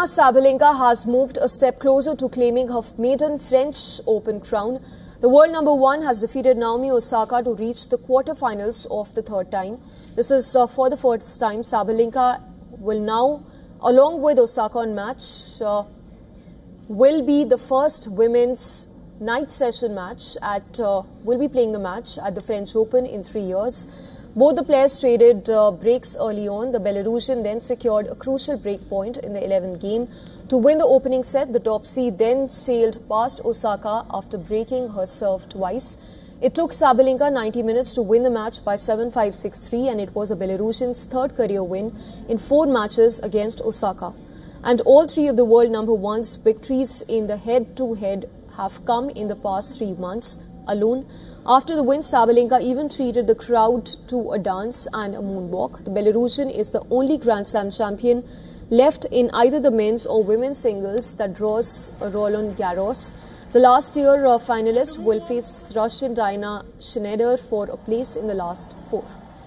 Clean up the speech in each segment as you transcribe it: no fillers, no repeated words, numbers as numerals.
Sabalenka has moved a step closer to claiming her maiden French Open crown. The world number one has defeated Naomi Osaka to reach the quarterfinals of the third time. This is for the first time. Sabalenka will now, along with Osaka on match, will be the first women's night session match will be playing the match at the French Open in 3 years. Both the players traded breaks early on. The Belarusian then secured a crucial break point in the 11th game. To win the opening set, the top seed then sailed past Osaka after breaking her serve twice. It took Sabalenka 90 minutes to win the match by 7-5, 6-3, and it was a Belarusian's third career win in 4 matches against Osaka. And all 3 of the world number one's victories in the head-to-head have come in the past 3 months alone. After the win, Sabalenka even treated the crowd to a dance and a moonwalk. The Belarusian is the only Grand Slam champion left in either the men's or women's singles that draws Roland Garros. The last year finalist will face Russian Diana Schneider for a place in the last 4.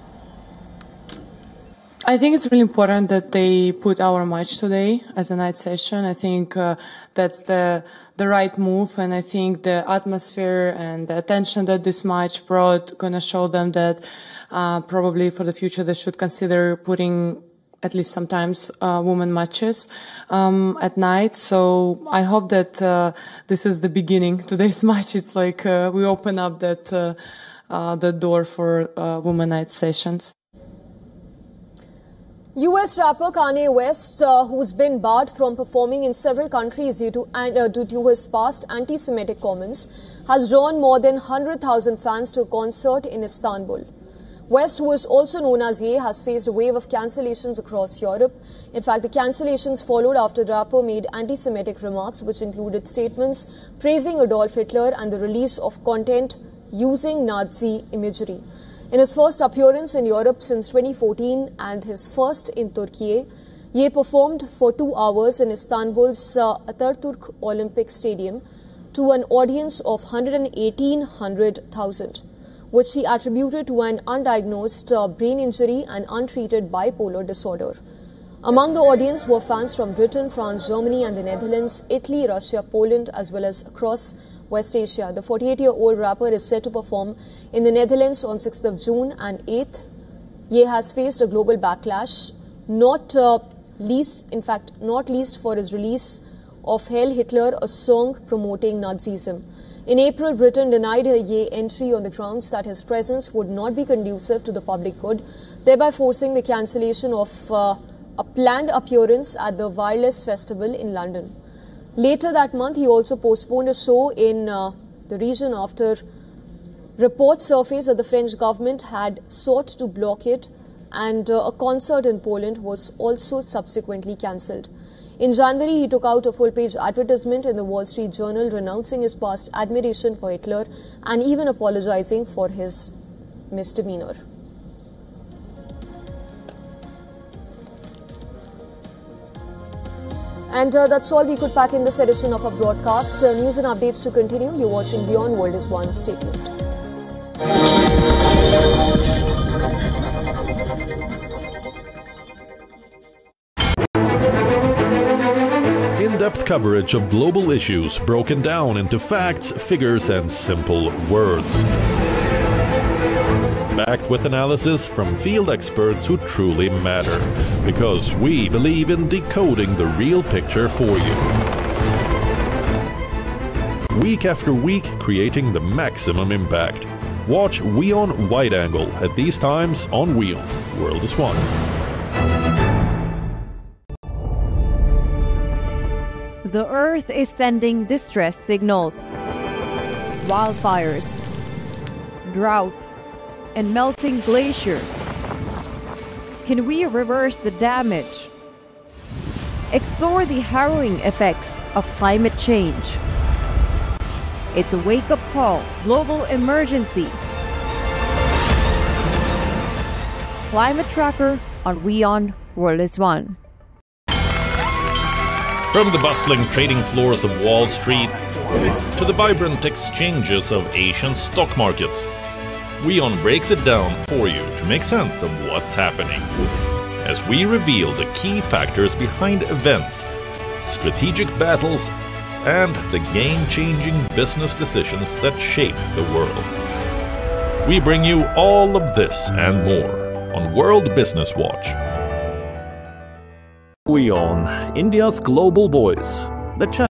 I think it's really important that they put our match today as a night session. I think that's the right move, and I think the atmosphere and the attention that this match brought gonna show them that probably for the future they should consider putting at least sometimes women matches at night. So I hope that this is the beginning. Today's match, it's like we open up that door for women night sessions. US rapper Kanye West, who's been barred from performing in several countries due to his past anti-Semitic comments, has drawn more than 100,000 fans to a concert in Istanbul. West, who is also known as Ye, has faced a wave of cancellations across Europe. In fact, the cancellations followed after the rapper made anti-Semitic remarks, which included statements praising Adolf Hitler and the release of content using Nazi imagery. In his first appearance in Europe since 2014 and his first in Turkey, Ye performed for 2 hours in Istanbul's Atatürk Olympic Stadium to an audience of 118,000, which he attributed to an undiagnosed brain injury and untreated bipolar disorder. Among the audience were fans from Britain, France, Germany and the Netherlands, Italy, Russia, Poland, as well as across West Asia. The 48-year-old rapper is set to perform in the Netherlands on 6th of June and 8th. Ye has faced a global backlash, not least for his release of Heil Hitler, a song promoting Nazism. In April, Britain denied Ye entry on the grounds that his presence would not be conducive to the public good, thereby forcing the cancellation of a planned appearance at the Wireless Festival in London. Later that month, he also postponed a show in the region after reports surfaced that the French government had sought to block it, and a concert in Poland was also subsequently cancelled. In January, he took out a full-page advertisement in the Wall Street Journal renouncing his past admiration for Hitler and even apologizing for his misdemeanor. And that's all we could pack in this edition of our broadcast. News and updates to continue. You're watching Beyond World is One. Stay tuned. In-depth coverage of global issues broken down into facts, figures, and simple words. Backed with analysis from field experts who truly matter, because we believe in decoding the real picture for you. Week after week, creating the maximum impact. Watch WION Wide Angle at these times on WION. World is One. The Earth is sending distress signals. Wildfires, droughts, and melting glaciers. Can we reverse the damage? Explore the harrowing effects of climate change. It's a wake-up call, global emergency. Climate Tracker on WION World is One. From the bustling trading floors of Wall Street to the vibrant exchanges of Asian stock markets, WION breaks it down for you to make sense of what's happening, as we reveal the key factors behind events strategic battles, and the game-changing business decisions that shape the world. We bring you all of this and more on World Business Watch. WION, India's global voice. The